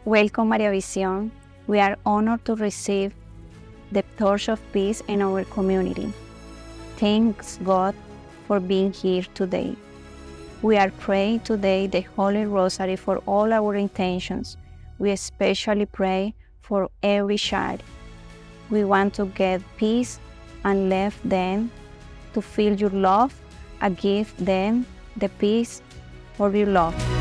Welcome, Maria Visión. We are honored to receive the torch of peace in our community. Thanks God for being here today. We are praying today the Holy Rosary for all our intentions. We especially pray for every child. We want to get peace and leave them to feel your love and give them the peace for your love.